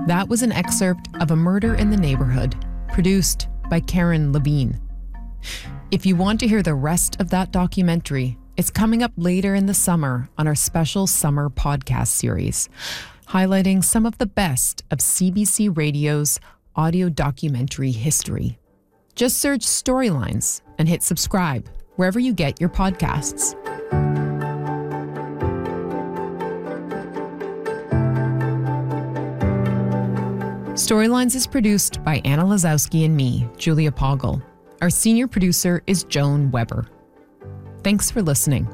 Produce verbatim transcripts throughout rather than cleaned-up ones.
That was an excerpt of A Murder in the Neighborhood, produced by Karen Levine. If you want to hear the rest of that documentary, it's coming up later in the summer on our special summer podcast series, highlighting some of the best of C B C Radio's audio documentary history. Just search Storylines and hit subscribe wherever you get your podcasts. Storylines is produced by Anna Lazowski and me, Julia Poggle. Our senior producer is Joan Weber. Thanks for listening.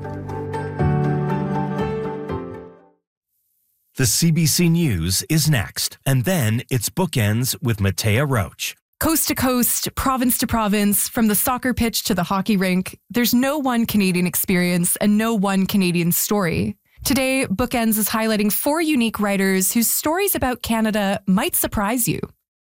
The C B C News is next, and then it's Bookends with Matea Roach. Coast to coast, province to province, from the soccer pitch to the hockey rink, there's no one Canadian experience and no one Canadian story. Today, Bookends is highlighting four unique writers whose stories about Canada might surprise you.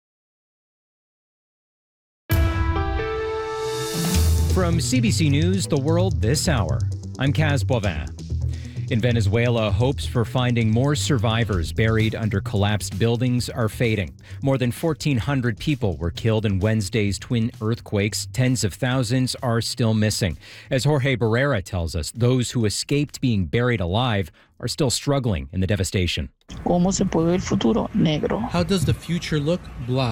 From C B C News, The World This Hour, I'm Kaz Bovin. In Venezuela, hopes for finding more survivors buried under collapsed buildings are fading. More than fourteen hundred people were killed in Wednesday's twin earthquakes. Tens of thousands are still missing. As Jorge Barrera tells us, those who escaped being buried alive are still struggling in the devastation. ¿Cómo se puede ver el futuro? Negro. How does the future look? Black.